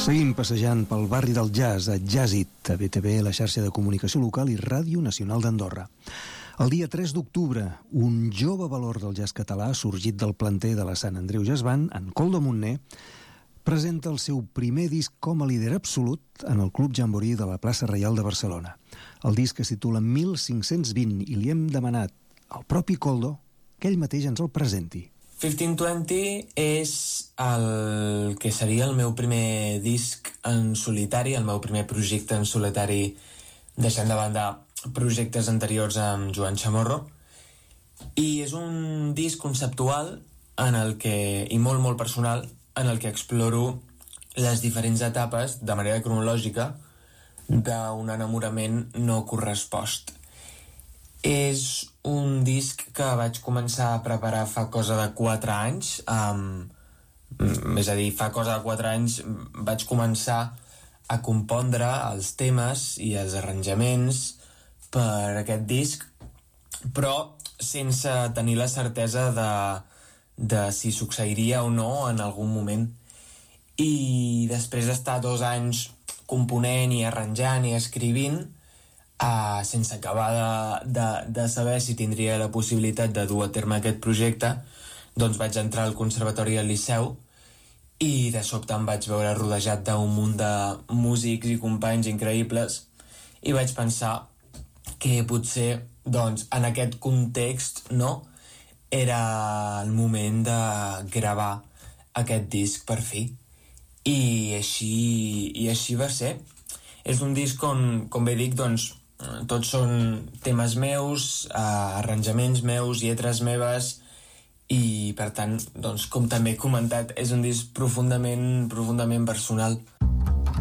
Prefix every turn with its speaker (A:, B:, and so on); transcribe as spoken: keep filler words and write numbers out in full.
A: Seguim passejant pel barri del jazz a Jazzit, a B T V, la xarxa de comunicació local i Ràdio Nacional d'Andorra. El dia tres d'octubre, un jove valor del jazz català sorgit del planter de la Sant Andreu Jazz Band, en Koldo Montner, presenta el seu primer disc com a líder absolut en el Club Jamboree de la plaça Reial de Barcelona. El disc es titula mil cinc-cents vint i li hem demanat al propi Koldo que ell mateix ens el presenti.
B: quinze vint és el que seria el meu primer disc en solitari, el meu primer projecte en solitari, deixant de banda projectes anteriors amb Joan Chamorro, i és un disc conceptual en el que, i molt molt personal, en el que exploro les diferents etapes de manera cronològica d'un enamorament no correspost. És un disc que vaig començar a preparar fa cosa de quatre anys, um, és a dir, fa cosa de quatre anys vaig començar a compondre els temes i els arranjaments per aquest disc, però sense tenir la certesa de, de si succeiria o no en algun moment. I després d'estar dos anys component i arranjant i escrivint, Uh, sense acabar de, de, de saber si tindria la possibilitat de dur a terme aquest projecte, doncs vaig entrar al Conservatori del Liceu i de sobte em vaig veure rodejat d'un munt de músics i companys increïbles i vaig pensar que potser doncs, en aquest context no era el moment de gravar aquest disc per fi, i així, i així va ser. És un disc on, com bé dic, doncs tots són temes meus, eh, arranjaments meus, lletres meves, i per tant, doncs, com també he comentat, és un disc profundament, profundament personal.